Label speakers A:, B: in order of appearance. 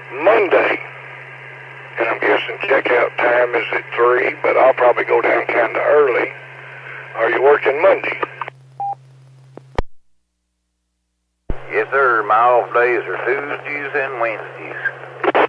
A: Monday. And I'm guessing checkout time is at 3, but I'll probably go down kind of early. Are you working Monday?
B: Yes, sir. My off days are Tuesdays and Wednesdays.